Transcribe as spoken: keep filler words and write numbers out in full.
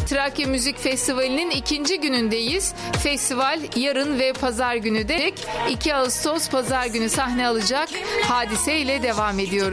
Trakya Müzik Festivali'nin ikinci günündeyiz. Festival yarın ve pazar günü de iki Ağustos pazar günü sahne alacak. Hadise ile devam ediyoruz.